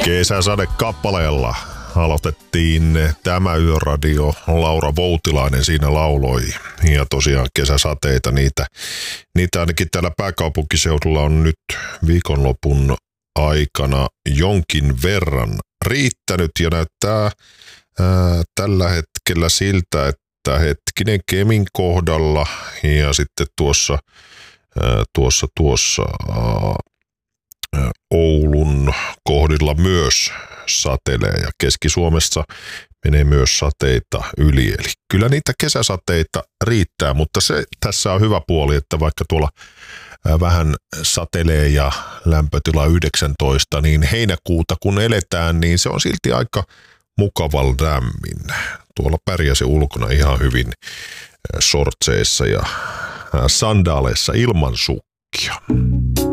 Kesäsade-kappaleella aloitettiin tämä yöradio. Laura Voutilainen siinä lauloi. Ja tosiaan kesäsateita, niitä ainakin täällä pääkaupunkiseudulla on nyt viikonlopun aikana jonkin verran riittänyt. Ja näyttää tällä hetkellä siltä, että hetkinen Kemin kohdalla ja sitten tuossa Oulun kohdilla myös satelee ja Keski-Suomessa menee myös sateita yli. Eli kyllä niitä kesäsateita riittää, mutta se tässä on hyvä puoli, että vaikka tuolla vähän satelee ja lämpötila 19, niin heinäkuuta kun eletään, niin se on silti aika mukavan lämmin. Tuolla pärjäsi ulkona ihan hyvin shortseissa ja sandaaleissa ilman sukkia.